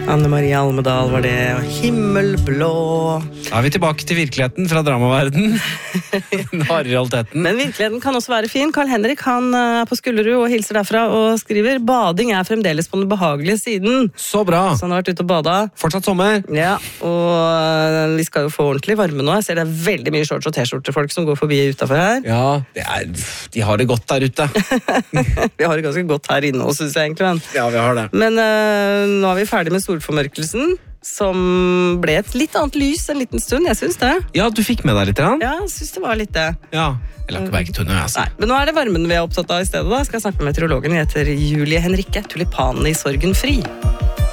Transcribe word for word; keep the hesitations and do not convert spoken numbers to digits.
Anne Marie Almedal var det, og himmelblå. Da er vi tilbake til virkeligheten fra dramaverden. Den harde realiteten. Men virkeligheten kan også være fin. Carl Henrik han er på Skullerud og hilser derfra og skriver bading er fremdeles på den behagelige siden. Så bra. Så han har vært ute og bada. Fortsatt sommer. Ja, og vi skal jo få ordentlig varme nå. Jeg ser det er veldig mye shorts og t-skjorter folk som går forbi utenfor her. Ja, det er, de har det godt der ute. Vi har det ganske godt her inne også, synes jeg egentlig. Men, ja, vi har det. men uh, nå er vi ferdig med solformørkelsen, som ble et litt annet lys en liten stund, jeg synes det. Ja, du fikk med deg litt, Jan? Ja, jeg synes det var litt det. Ja, jeg la ikke merke til noe, altså. Nei, men nå er det varmen vi er opptatt av i stedet da. Jeg skal snakke med meteorologen, jeg heter Julie Henrikke, tulipanen i sorgen fri.